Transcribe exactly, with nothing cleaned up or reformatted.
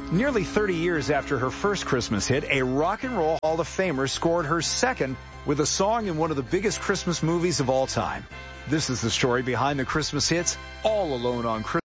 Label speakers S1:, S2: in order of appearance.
S1: Nearly thirty years after her first Christmas hit, a Rock and Roll Hall of Famer scored her second with a song in one of the biggest Christmas movies of all time. This is the story behind the Christmas hits, All Alone on Christmas.